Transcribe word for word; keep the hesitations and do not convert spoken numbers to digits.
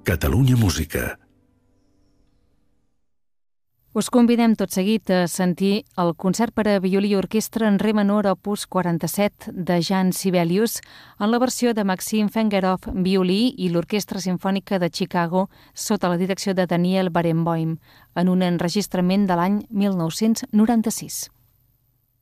Catalunya Música. Us convidem tot seguit a sentir el concert per a violí i orquestra en re menor opus quaranta-set de Jan Sibelius en la versió de Maxim Fengerov, violí, i l'Orquestra Simfònica de Chicago sota la direcció de Daniel Barenboim en un enregistrament de l'any mil nou-cents noranta-sis.